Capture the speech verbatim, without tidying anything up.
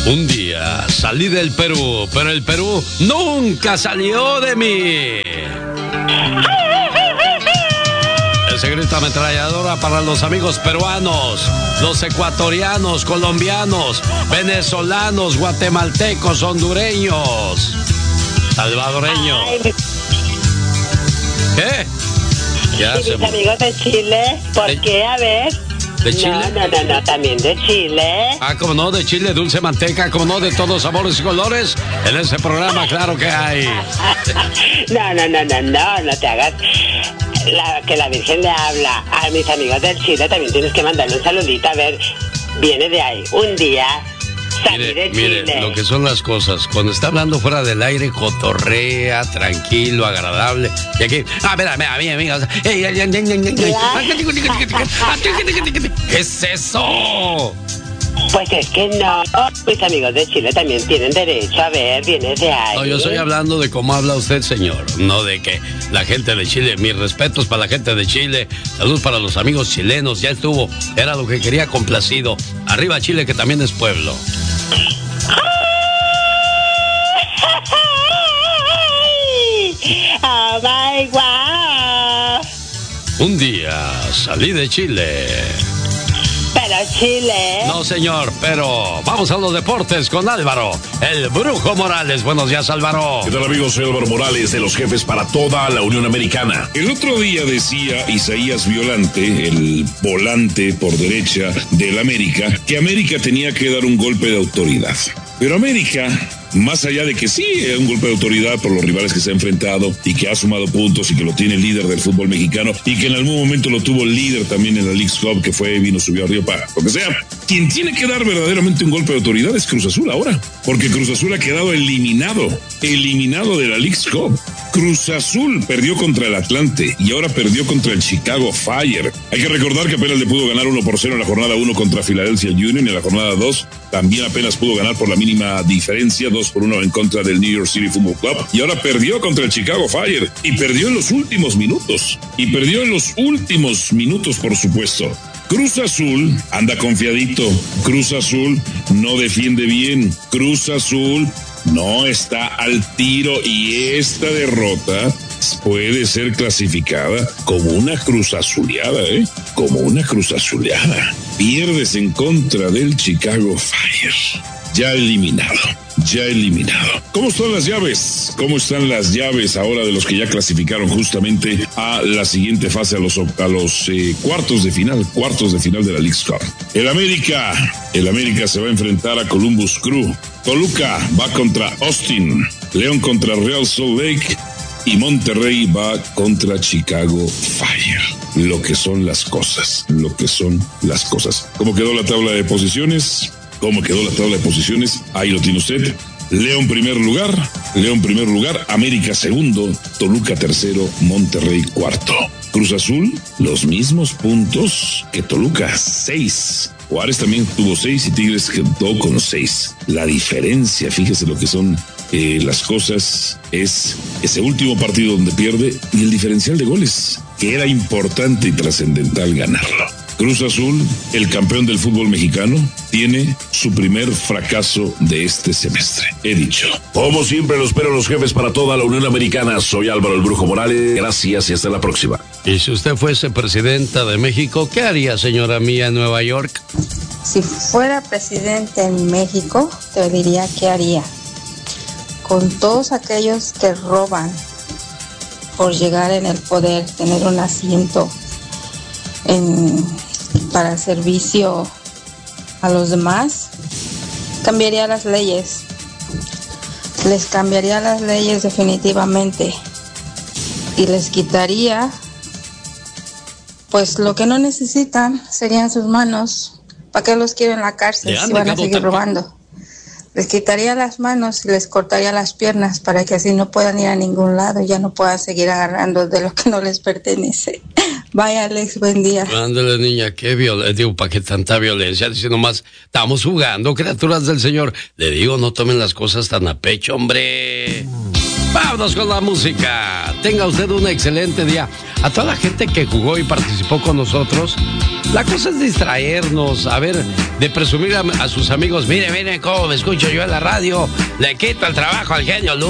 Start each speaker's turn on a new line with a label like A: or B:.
A: Un día salí del Perú, pero el Perú nunca salió de mí. Ese grito ametralladora para los amigos peruanos, los ecuatorianos, colombianos, venezolanos, guatemaltecos, hondureños, salvadoreños.
B: Ay,
A: ¿Qué? Ya
B: y
A: se...
B: mis amigos de Chile, ¿por
A: ¿De...
B: qué? A ver.
A: ¿De Chile?
B: No, no, no, no, también de Chile.
A: Ah, como no, de Chile, dulce manteca, como no, de todos sabores y colores. En ese programa, claro que hay.
B: No, no, no, no, no, no te hagas la, que la Virgen le habla. A mis amigos del Chile también tienes que mandarle un saludito. A ver, viene de ahí. Un día salí
A: Mire,
B: de Chile.
A: mire, lo que son las cosas. Cuando está hablando fuera del aire, cotorrea, tranquilo, agradable. Y aquí, ah, mira, mira, mira, mira. ¿Qué es eso?
B: Pues es que no, mis amigos de Chile también tienen derecho. A ver, viene de ahí.
A: No, yo estoy hablando de cómo habla usted, señor. No de que la gente de Chile, mis respetos para la gente de Chile. Salud para los amigos chilenos. Ya estuvo, era lo que quería, complacido. Arriba Chile, que también es pueblo.
B: Oh my God.
A: Un día salí de Chile.
B: Pero Chile.
A: No, señor, pero vamos a los deportes con Álvaro, el Brujo Morales. Buenos días, Álvaro.
C: ¿Qué tal, amigos? Soy Álvaro Morales, de los jefes para toda la Unión Americana. El otro día decía Isaías Violante, el volante por derecha del América, que América tenía que dar un golpe de autoridad. Pero América, más allá de que sí, es un golpe de autoridad por los rivales que se ha enfrentado y que ha sumado puntos y que lo tiene líder del fútbol mexicano y que en algún momento lo tuvo líder también en la Leagues Cup, que fue, vino, subió arriba para lo que sea. Quien tiene que dar verdaderamente un golpe de autoridad es Cruz Azul ahora, porque Cruz Azul ha quedado eliminado, eliminado de la Leagues Cup. Cruz Azul perdió contra el Atlante y ahora perdió contra el Chicago Fire. Hay que recordar que apenas le pudo ganar uno por cero en la jornada uno contra Philadelphia Union, y en la jornada dos también apenas pudo ganar por la mínima diferencia, dos por uno en contra del New York City Football Club, y ahora perdió contra el Chicago Fire, y perdió en los últimos minutos, y perdió en los últimos minutos, por supuesto. Cruz Azul anda confiadito, Cruz Azul no defiende bien, Cruz Azul no está al tiro, y esta derrota puede ser clasificada como una Cruz Azuleada, ¿eh? Como una Cruz Azuleada. Pierdes en contra del Chicago Fire. Ya eliminado, ya eliminado. ¿Cómo están las llaves? ¿Cómo están las llaves ahora de los que ya clasificaron justamente a la siguiente fase, a los, a los eh, cuartos de final, cuartos de final de la Leagues Cup? El América, el América se va a enfrentar a Columbus Crew. Toluca va contra Austin. León contra Real Salt Lake. Y Monterrey va contra Chicago Fire. Lo que son las cosas, lo que son las cosas. ¿Cómo quedó la tabla de posiciones? ¿Cómo quedó la tabla de posiciones? Ahí lo tiene usted. León primer lugar, León primer lugar, América segundo, Toluca tercero, Monterrey cuarto. Cruz Azul, los mismos puntos que Toluca, seis. Juárez también tuvo seis y Tigres quedó con seis. La diferencia, fíjese lo que son eh, las cosas, es ese último partido donde pierde y el diferencial de goles, que era importante y trascendental ganarlo. Cruz Azul, el campeón del fútbol mexicano, tiene su primer fracaso de este semestre. He dicho. Como siempre, lo espero los jefes para toda la Unión Americana. Soy Álvaro el Brujo Morales. Gracias y hasta la próxima.
A: Y si usted fuese presidenta de México, ¿qué haría, señora mía, en Nueva York?
D: Si fuera presidente en México, te diría qué haría. Con todos aquellos que roban por llegar en el poder, tener un asiento en, para servicio a los demás, cambiaría las leyes. Les cambiaría las leyes definitivamente y les quitaría, pues lo que no necesitan serían sus manos. ¿Para qué los quiero en la cárcel si van a seguir robando? Les quitaría las manos y les cortaría las piernas para que así no puedan ir a ningún lado y ya no puedan seguir agarrando de lo que no les pertenece. Vaya, Alex, buen día.
A: Ándale, niña, qué violencia. Digo, ¿para qué tanta violencia? Diciendo más, estamos jugando, criaturas del Señor. Le digo, no tomen las cosas tan a pecho, hombre. Vámonos con la música. Tenga usted un excelente día. A toda la gente que jugó y participó con nosotros, La cosa es distraernos, a ver, de presumir a, a sus amigos, mire, miren cómo me escucho yo en la radio, le quito el trabajo al genio Lucas.